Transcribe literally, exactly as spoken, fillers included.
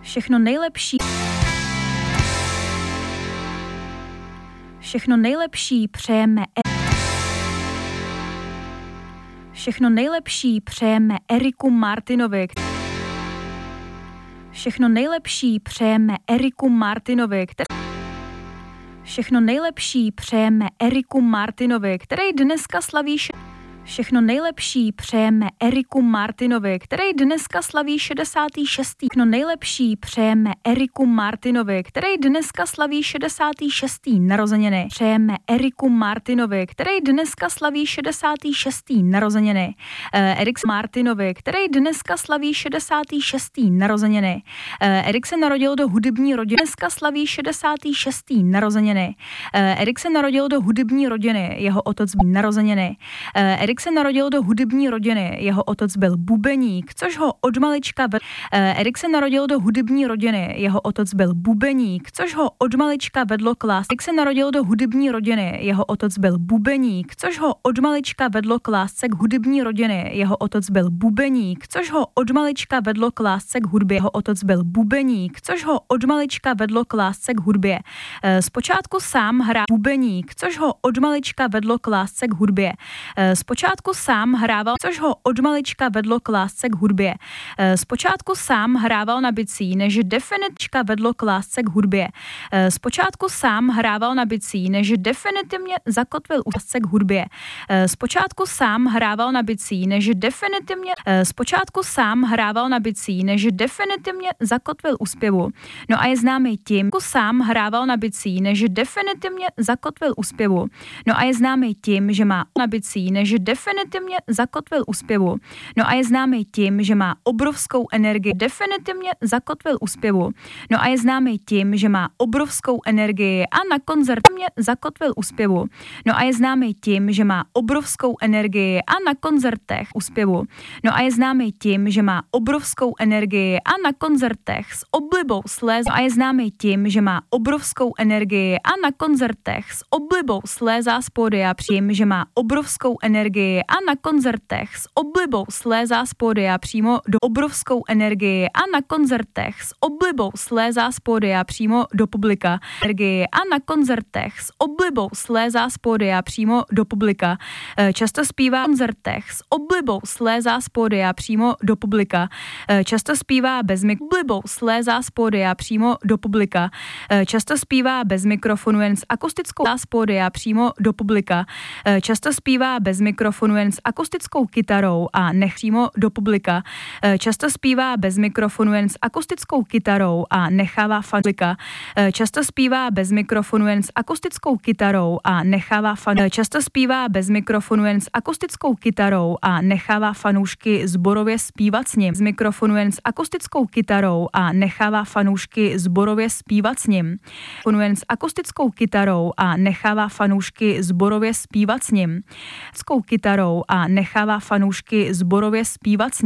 Všechno nejlepší. Všechno nejlepší přejeme. Všechno nejlepší přejeme Eriku Martinovi. Všechno nejlepší přejeme Eriku Martinovi, který... Všechno nejlepší přejeme Eriku Martinovi, který dneska slaví š... Všechno nejlepší přejeme Eriku Martinovi, který dneska slaví šedesátý šestý Všechno nejlepší přejeme Eriku Martinovi, který dneska slaví šedesátý šestý narozeniny. Přejeme Eriku Martinovi, který dneska slaví šedesátý šestý narozeniny. Eh, Erik Martinovi, který dneska slaví šedesátý šestý narozeniny. Eh, Erik se narodil do hudební rodiny, dneska slaví šedesátý šestý narozeniny. Eh, Erik se narodil do hudební rodiny, jeho otec byl narozeniny. Eh, Erik se narodil do hudební rodiny, jeho otec byl bubeník, což ho od malička vedlo. Erik se narodil do hudební rodiny, jeho otec byl bubeník, což ho od malička vedlo k lásce. Erik se narodil do hudební rodiny, jeho otec byl bubeník, což ho od malička vedlo k lásce k hudební rodiny, jeho otec byl bubeník, což ho od malička vedlo k lásce k hudbě. Jeho otec byl bubeník, což ho od malička vedlo k lásce k hudbě. Zpočátku sám hrál bubeník, což ho od malička vedlo k lásce k hudbě. Zpočátku sám hrával, což ho od malička vedlo k lásce k hudbě. Zpočátku sám hrával na bicí, než definička vedlo k lásce k hudbě. Zpočátku sám hrával na bicí, než definitivně zakotvil lásce k hudbě. Zpočátku sám hrával na bicí, než definitivně Zpočátku sám hrával na bicí, než definitivně zakotvil u zpěvu. No a je známý tím, že sám hrával na bicí, než definitivně zakotvil u zpěvu. No a je známý tím, že má na bicí, než definitivně zakotvil u zpěvu. No a je známý tím, že má obrovskou energii. Definitivně zakotvil u zpěvu. No a je známý tím, že má obrovskou energii a na koncertě zakotvil u zpěvu. No a je známý tím, že má obrovskou energii a na koncertech u zpěvu. No a je známý tím, že má obrovskou energii a na koncertech s oblibou slézá. No a je známý tím, že má obrovskou energii a na koncertech s oblibou slézá z pódia. Přijím, že má obrovskou energii a na koncertech s oblibou slézá z pódia přímo do obrovskou energii a na koncertech s oblibou slézá z pódia přímo do publika. Energii a na koncertech s oblibou slézá z pódia přímo do publika. Často zpívá v koncertech s oblibou slézá z pódia přímo do publika. Často zpívá bez mikrofonu. Oblibou slézá z pódia přímo do publika. Často zpívá bez mikrofonu, jen s akustickou z pódia přímo do publika. Často zpívá bez mikrofonu, jen s akustickou kytarou a nech přímo do publika. Často zpívá bez mikrofonu, jen s akustickou kytarou a nechává fanulika. Často zpívá bez mikrofonu, jen s akustickou kytarou a nechává fan. Často zpívá bez mikrofonu, jen s akustickou kytarou a nechává fanoušky zborově zpívat s ním. Z mikrofonu jen s akustickou kytarou a nechává fanoušky zborově zpívat s ním. Jen s akustickou kytarou a nechává fanoušky zborově zpívat s ním. S kytarou a nechává fanoušky zborově zpívat s ním.